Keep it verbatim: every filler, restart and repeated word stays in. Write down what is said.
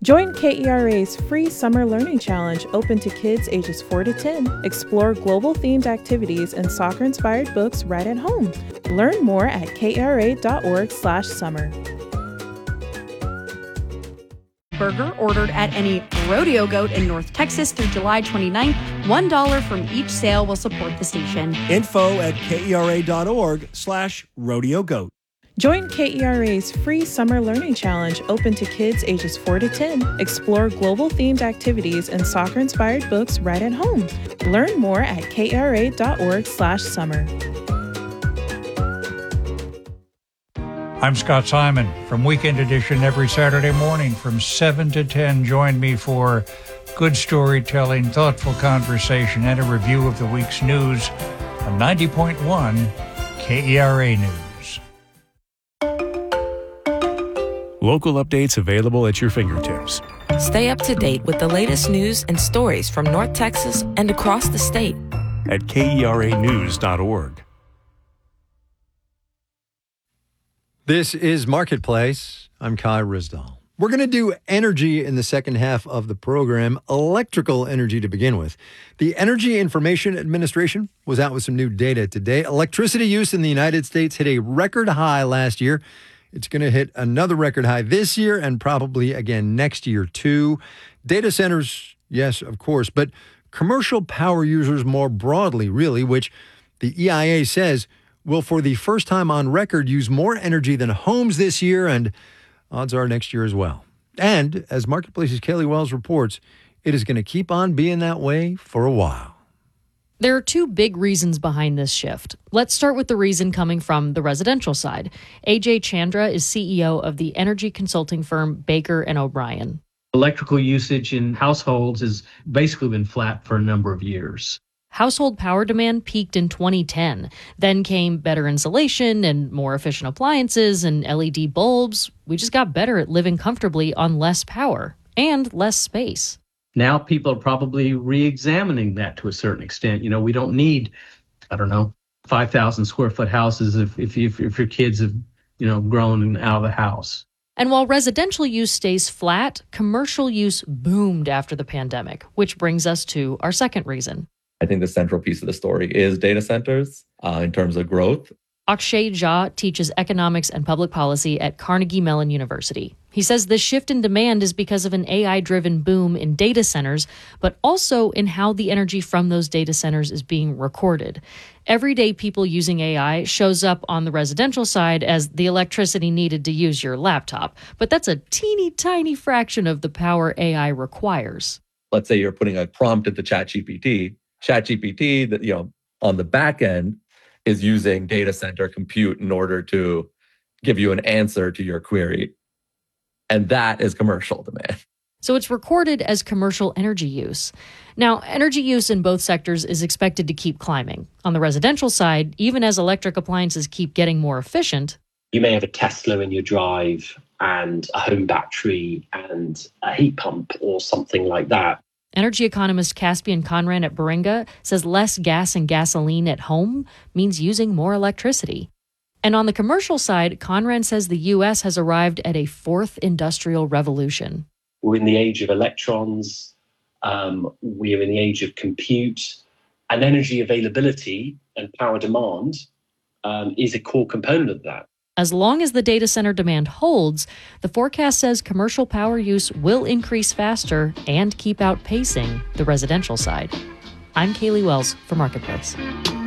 Join K E R A's free Summer Learning Challenge open to kids ages four to ten. Explore global-themed activities and soccer-inspired books right at home. Learn more at kra.org slash summer. Burger ordered at any Rodeo Goat in North Texas through July twenty-ninth. one dollar from each sale will support the station. Info at kera.org slash rodeo goat. Join K E R A's free Summer Learning Challenge open to kids ages four to ten. Explore global-themed activities and soccer-inspired books right at home. Learn more at kra.org slash summer. I'm Scott Simon from Weekend Edition every Saturday morning from seven to ten. Join me for good storytelling, thoughtful conversation, and a review of the week's news on ninety point one K E R A News. Local updates available at your fingertips. Stay up to date with the latest news and stories from North Texas and across the state at K E R A news dot org. This is Marketplace. I'm Kai Risdall. We're going to do energy in the second half of the program, electrical energy to begin with. The Energy Information Administration was out with some new data today. Electricity use in the United States hit a record high last year. It's going to hit another record high this year and probably again next year, too. Data centers, yes, of course, but commercial power users more broadly, really, which the E I A says will, for the first time on record, use more energy than homes this year and odds are next year as well. And as Marketplace's Kaylee Wells reports, it is going to keep on being that way for a while. There are two big reasons behind this shift. Let's start with the reason coming from the residential side. A J Chandra is C E O of the energy consulting firm Baker and O'Brien. Electrical usage in households has basically been flat for a number of years. Household power demand peaked in twenty ten. Then came better insulation and more efficient appliances and L E D bulbs. We just got better at living comfortably on less power and less space. Now people are probably re-examining that to a certain extent. You know, we don't need, I don't know, five thousand square foot houses if if, you, if your kids have, you know, grown out of the house. And while residential use stays flat, commercial use boomed after the pandemic, which brings us to our second reason. I think the central piece of the story is data centers uh, in terms of growth. Akshay Jha teaches economics and public policy at Carnegie Mellon University. He says this shift in demand is because of an A I-driven boom in data centers, but also in how the energy from those data centers is being recorded. Everyday people using A I shows up on the residential side as the electricity needed to use your laptop, but that's a teeny tiny fraction of the power A I requires. Let's say you're putting a prompt into ChatGPT. ChatGPT, that you know, on the back end, is using data center compute in order to give you an answer to your query. And that is commercial demand. So it's recorded as commercial energy use. Now, energy use in both sectors is expected to keep climbing. On the residential side, even as electric appliances keep getting more efficient. You may have a Tesla in your drive and a home battery and a heat pump or something like that. Energy economist Caspian Conran at Baringa says less gas and gasoline at home means using more electricity. And on the commercial side, Conran says the U S has arrived at a fourth industrial revolution. We're in the age of electrons. Um, we're in the age of compute. And energy availability and power demand um, is a core component of that. As long as the data center demand holds, the forecast says commercial power use will increase faster and keep outpacing the residential side. I'm Kaylee Wells for Marketplace.